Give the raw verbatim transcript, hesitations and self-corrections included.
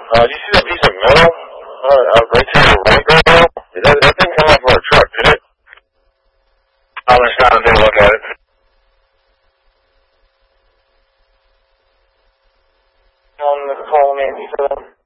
Uh, do you see that piece of metal uh, uh, right to your right right now? That, that thing come off our truck, did it? I'm just going to take a look at it. On the call, maybe, so...